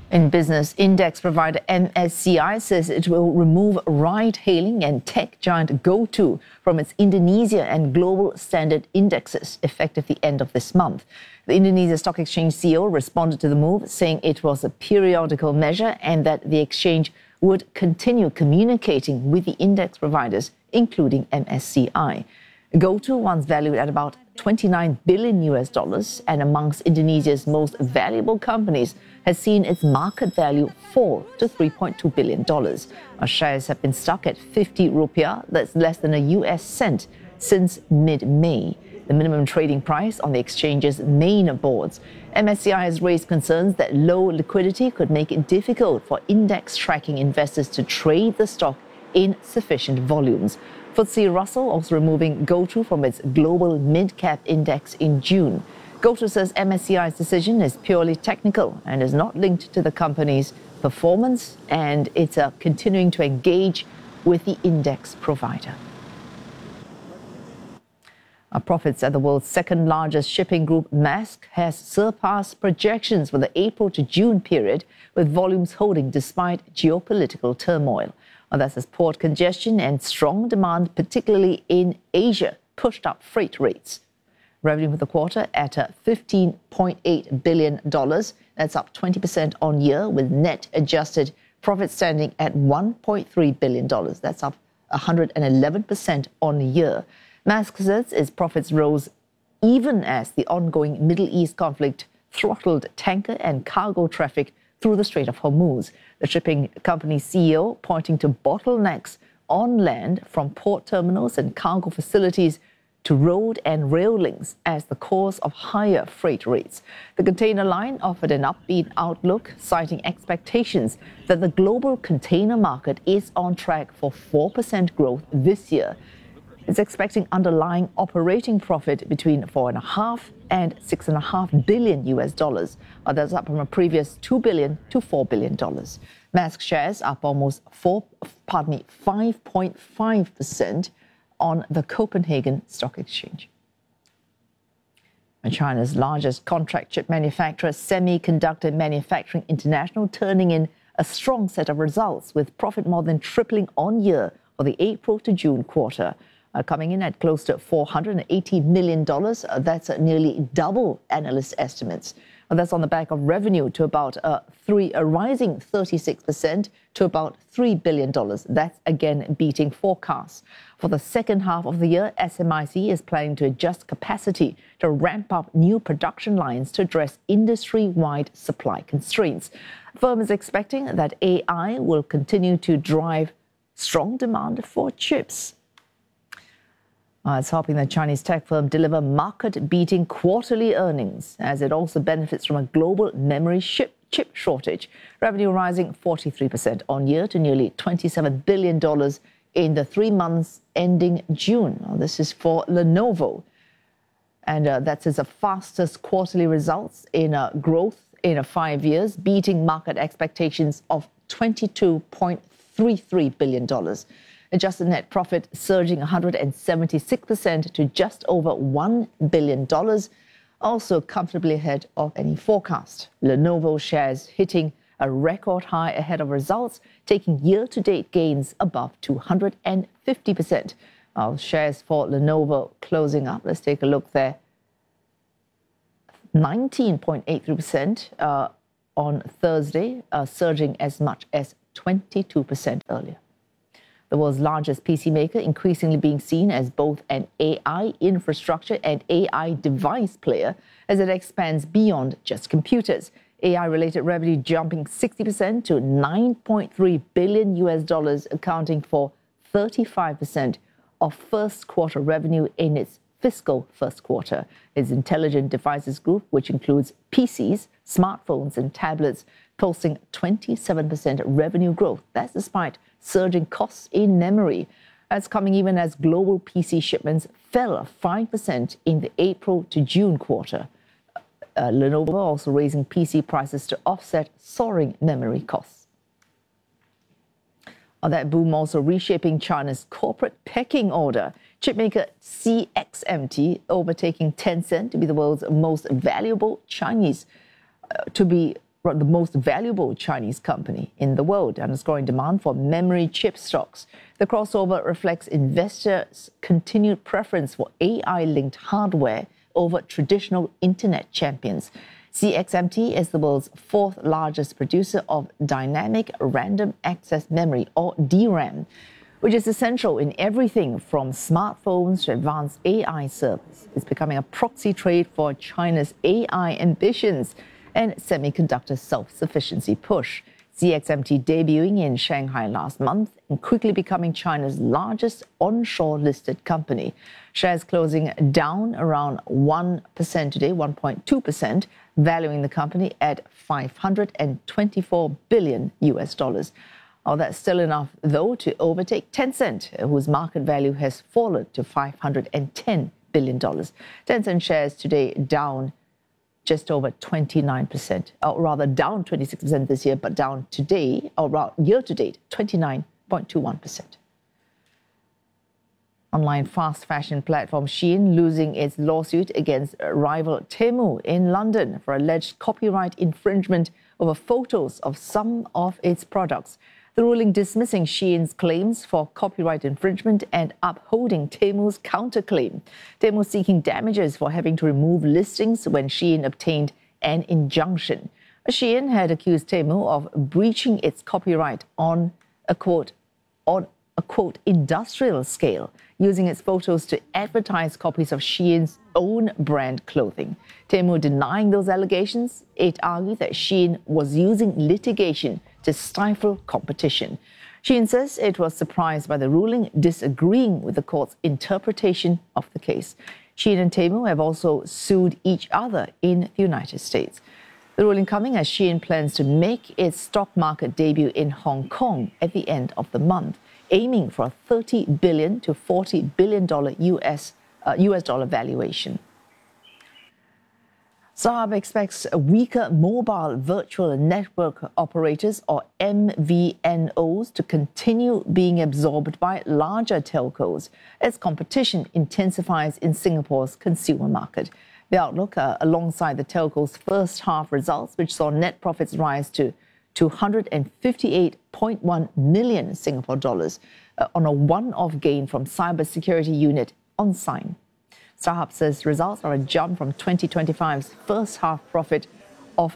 In business, index provider MSCI says it will remove ride-hailing and tech giant GoTo from its Indonesia and global standard indexes effective the end of this month. The Indonesia Stock Exchange CEO responded to the move, saying it was a periodical measure and that the exchange would continue communicating with the index providers, including MSCI. GoTo, once valued at about $29 billion and amongst Indonesia's most valuable companies, has seen its market value fall to $3.2 billion. Our shares have been stuck at 50 rupiah, that's less than a US cent, since mid-May, the minimum trading price on the exchange's main boards. MSCI has raised concerns that low liquidity could make it difficult for index tracking investors to trade the stock in sufficient volumes. FTSE Russell also removing GoTo from its global mid-cap index in June. GoTo says MSCI's decision is purely technical and is not linked to the company's performance, and it's continuing to engage with the index provider. Our profits at the world's second largest shipping group, Maersk, has surpassed projections for the April to June period, with volumes holding despite geopolitical turmoil. That's as port congestion and strong demand, particularly in Asia, pushed up freight rates. Revenue for the quarter at $15.8 billion. That's up 20% on year, with net adjusted profit standing at $1.3 billion. That's up 111% on year. Maersk says its profits rose even as the ongoing Middle East conflict throttled tanker and cargo traffic through the Strait of Hormuz. The shipping company's CEO pointing to bottlenecks on land from port terminals and cargo facilities to road and rail links as the cause of higher freight rates. The container line offered an upbeat outlook, citing expectations that the global container market is on track for 4% growth this year. It's expecting underlying operating profit between $4.5 and $6.5 billion. That's up from a previous $2 billion to $4 billion. Maersk shares up almost 5.5% on the Copenhagen Stock Exchange. And China's largest contract chip manufacturer, Semiconductor Manufacturing International, turning in a strong set of results, with profit more than tripling on year for the April to June quarter. Coming in at close to $480 million. That's nearly double analyst estimates. That's on the back of revenue to about rising 36% to about $3 billion. That's again beating forecasts. For the second half of the year, SMIC is planning to adjust capacity to ramp up new production lines to address industry-wide supply constraints. The firm is expecting that AI will continue to drive strong demand for chips. It's helping the Chinese tech firm deliver market-beating quarterly earnings, as it also benefits from a global memory chip shortage. Revenue rising 43% on year to nearly $27 billion in the 3 months ending June. This is for Lenovo. And that's its fastest quarterly results in growth in 5 years, beating market expectations of $22.33 billion. Adjusted net profit surging 176% to just over $1 billion, also comfortably ahead of any forecast. Lenovo shares hitting a record high ahead of results, taking year-to-date gains above 250%. Our shares for Lenovo closing up. Let's take a look there. 19.83% on Thursday, surging as much as 22% earlier. The world's largest PC maker increasingly being seen as both an AI infrastructure and AI device player as it expands beyond just computers. AI-related revenue jumping 60% to $9.3 billion, accounting for 35% of first quarter revenue in its fiscal first quarter. Its Intelligent Devices Group, which includes PCs, smartphones and tablets, posting 27% revenue growth. That's despite surging costs in memory. That's coming even as global PC shipments fell 5% in the April to June quarter. Lenovo also raising PC prices to offset soaring memory costs. That boom also reshaping China's corporate pecking order. Chipmaker CXMT overtaking Tencent to be the world's most valuable Chinese, the most valuable Chinese company in the world, underscoring demand for memory chip stocks. The crossover reflects investors' continued preference for AI-linked hardware over traditional internet champions. CXMT is the world's fourth largest producer of dynamic random access memory, or DRAM, which is essential in everything from smartphones to advanced AI servers. It's becoming a proxy trade for China's AI ambitions and semiconductor self-sufficiency push. CXMT debuting in Shanghai last month and quickly becoming China's largest onshore listed company. Shares closing down around 1% today, 1.2%, valuing the company at $524 billion. Oh, that's still enough, though, to overtake Tencent, whose market value has fallen to $510 billion. Tencent shares today down just over 29%, or rather down 26% this year, but down today, or year to date, 29.21%. Online fast fashion platform Shein losing its lawsuit against rival Temu in London for alleged copyright infringement over photos of some of its products. The ruling dismissing Shein's claims for copyright infringement and upholding Temu's counterclaim. Temu seeking damages for having to remove listings when Shein obtained an injunction. Shein had accused Temu of breaching its copyright on a quote, industrial scale, using its photos to advertise copies of Shein's own brand clothing. Temu denying those allegations, it argued that Shein was using litigation to stifle competition. Shein says it was surprised by the ruling, disagreeing with the court's interpretation of the case. Shein and Temu have also sued each other in the United States. The ruling coming as Shein plans to make its stock market debut in Hong Kong at the end of the month, aiming for a $30 billion to $40 billion US dollar valuation. StarHub expects weaker mobile virtual network operators, or MVNOs, to continue being absorbed by larger telcos as competition intensifies in Singapore's consumer market. The outlook, alongside the telco's first half results, which saw net profits rise to 258.1 million Singapore dollars on a one-off gain from cybersecurity unit OnSign. StarHub says results are a jump from 2025's first half profit of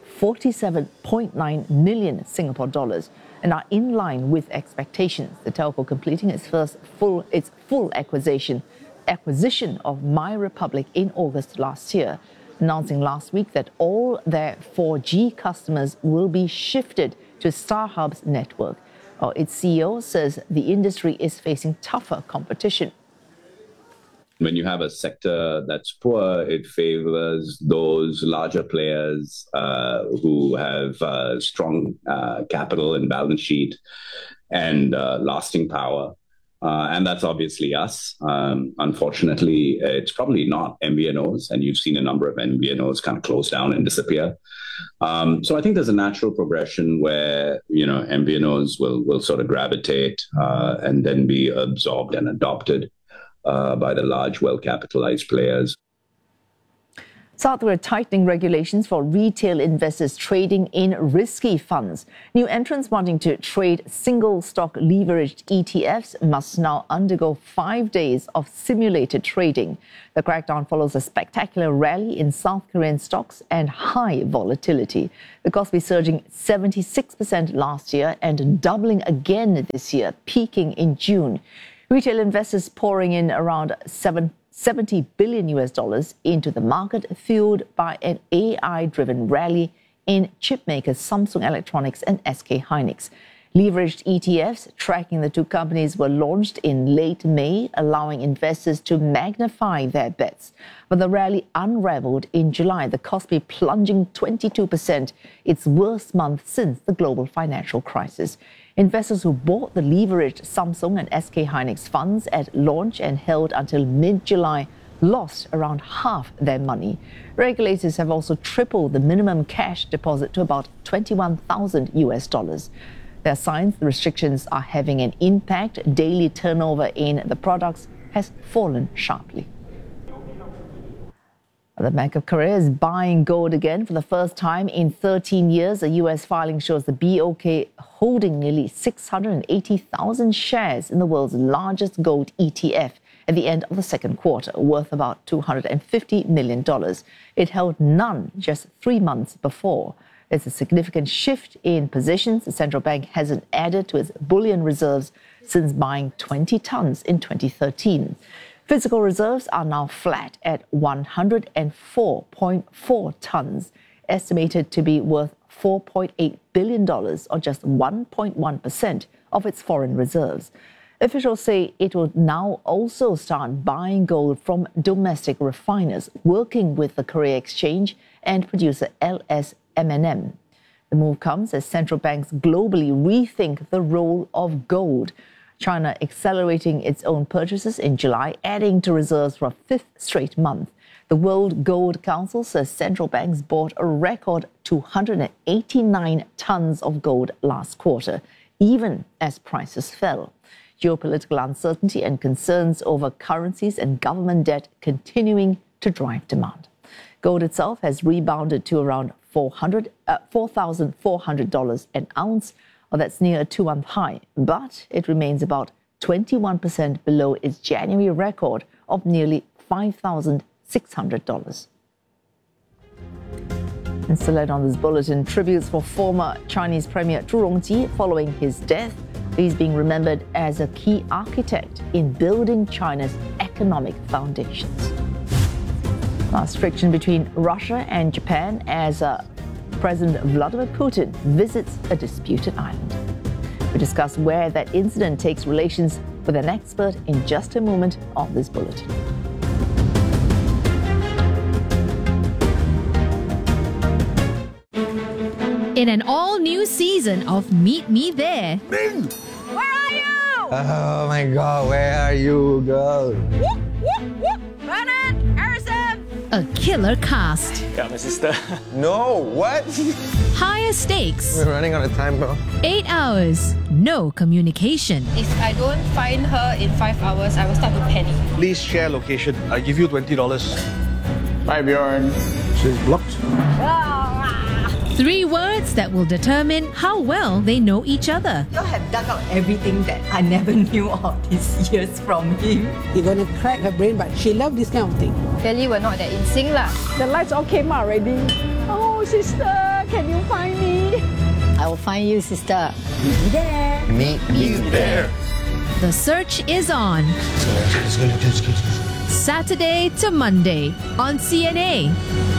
47.9 million Singapore dollars and are in line with expectations. The telco completing its full acquisition of MyRepublic in August last year, announcing last week that all their 4G customers will be shifted to StarHub's network. Its CEO says the industry is facing tougher competition. When you have a sector that's poor, it favors those larger players who have strong capital and balance sheet and lasting power. And that's obviously us. Unfortunately, it's probably not MVNOs, and you've seen a number of MVNOs kind of close down and disappear. So I think there's a natural progression where, MVNOs will sort of gravitate and then be absorbed and adopted by the large, well-capitalized players. South Korea tightening regulations for retail investors trading in risky funds. New entrants wanting to trade single-stock leveraged ETFs must now undergo 5 days of simulated trading. The crackdown follows a spectacular rally in South Korean stocks and high volatility. The Kospi surging 76% last year and doubling again this year, peaking in June. Retail investors pouring in around $70 billion into the market, fueled by an AI-driven rally in chipmakers Samsung Electronics and SK Hynix. Leveraged ETFs tracking the two companies were launched in late May, allowing investors to magnify their bets. But the rally unraveled in July, the Kospi plunging 22%, its worst month since the global financial crisis. Investors who bought the leveraged Samsung and SK Hynix funds at launch and held until mid-July lost around half their money. Regulators have also tripled the minimum cash deposit to about $21,000. There are signs the restrictions are having an impact. Daily turnover in the products has fallen sharply. The Bank of Korea is buying gold again for the first time in 13 years. A U.S. filing shows the BOK holding nearly 680,000 shares in the world's largest gold ETF at the end of the second quarter, worth about $250 million. It held none just 3 months before. It's a significant shift in positions. The central bank hasn't added to its bullion reserves since buying 20 tons in 2013. Physical reserves are now flat at 104.4 tons, estimated to be worth $4.8 billion, or just 1.1% of its foreign reserves. Officials say it will now also start buying gold from domestic refiners, working with the Korea Exchange and producer LSMNM. The move comes as central banks globally rethink the role of gold. China accelerating its own purchases in July, adding to reserves for a 5th straight month. The World Gold Council says central banks bought a record 289 tons of gold last quarter, even as prices fell. Geopolitical uncertainty and concerns over currencies and government debt continuing to drive demand. Gold itself has rebounded to around $4,400 an ounce. That's near a 2-month high, but it remains about 21% below its January record of nearly $5,600. And still on this bulletin, tributes for former Chinese Premier Zhu Rongji following his death. He's being remembered as a key architect in building China's economic foundations. Last friction between Russia and Japan as President Vladimir Putin visits a disputed island. We discuss where that incident takes relations with an expert in just a moment on this bulletin. In an all-new season of Meet Me There. Ming! Where are you? Oh my God, where are you, girl? Whoop, whoop, whoop. Bernard, Harrison. A killer cast. Yeah, my sister. No, what? Higher stakes. We're running out of time, bro. 8 hours. No communication. If I don't find her in 5 hours, I will start to panic. Please share location. I give you $20. Bye, Bjorn. She's blocked. 3 words that will determine how well they know each other. You have dug out everything that I never knew all these years from him. You're gonna crack her brain, but she loves this kind of thing. Clearly, we're not that in sync lah. The lights all came out already. Oh, sister, can you find me? I will find you, sister. Meet me there. The search is on. Saturday to Monday on CNA.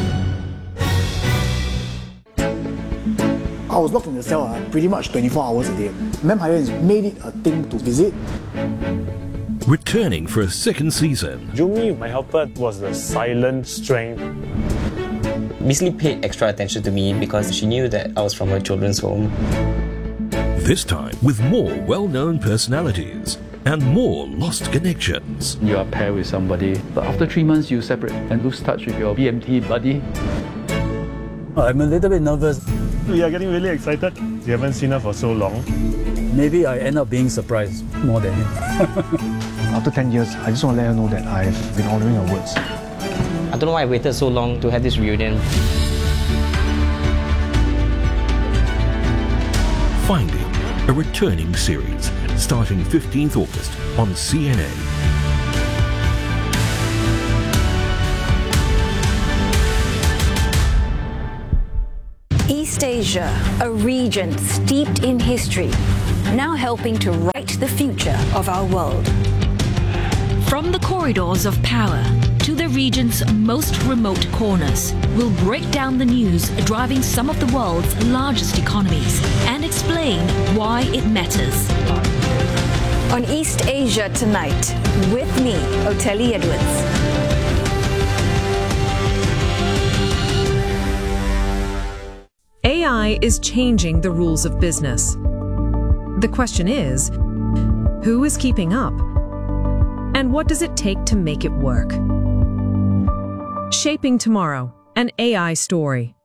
I was locked in the cell pretty much 24 hours a day. Vampire has made it a thing to visit. Returning for a second season. Jumi, my helper, was the silent strength. Basically paid extra attention to me because she knew that I was from a children's home. This time with more well-known personalities and more lost connections. You are paired with somebody, but after 3 months you separate and lose touch with your BMT buddy. I'm a little bit nervous. We are getting really excited. We haven't seen her for so long. Maybe I end up being surprised more than him. After 10 years, I just want to let her know that I've been honoring her words. I don't know why I waited so long to have this reunion. Finding, a returning series, starting 15th August on CNA. East Asia, a region steeped in history, now helping to write the future of our world. From the corridors of power to the region's most remote corners, we'll break down the news driving some of the world's largest economies and explain why it matters. On East Asia Tonight, with me, Oteli Edwards. AI is changing the rules of business. The question is, who is keeping up? And what does it take to make it work? Shaping Tomorrow, an AI story.